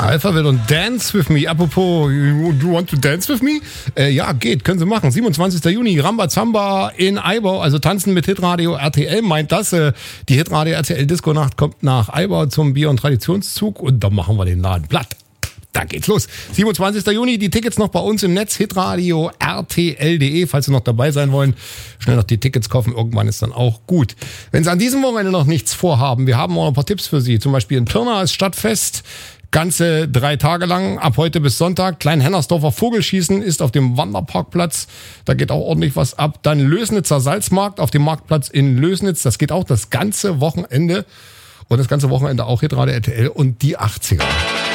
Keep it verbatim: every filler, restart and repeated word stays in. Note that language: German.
Alphabet und Dance With Me. Apropos, you, you want to dance with me? Äh, ja, geht, können Sie machen. siebenundzwanzigster Juni, Rambazamba in Eibau, also tanzen mit Hitradio R T L, meint das. Äh, die Hitradio R T L Disco-Nacht kommt nach Eibau zum Bier- und Traditionszug und dann machen wir den Laden platt. Da geht's los. siebenundzwanzigster Juni, die Tickets noch bei uns im Netz, hitradio r t l punkt d e, falls Sie noch dabei sein wollen. Schnell noch die Tickets kaufen, irgendwann ist dann auch gut. Wenn Sie an diesem Wochenende noch nichts vorhaben, wir haben auch noch ein paar Tipps für Sie. Zum Beispiel in Pirna ist Stadtfest, ganze drei Tage lang, ab heute bis Sonntag. Klein-Hennersdorfer Vogelschießen ist auf dem Wanderparkplatz, da geht auch ordentlich was ab. Dann Lösnitzer Salzmarkt auf dem Marktplatz in Lösnitz, das geht auch das ganze Wochenende. Und das ganze Wochenende auch Hitradio R T L und die achtziger.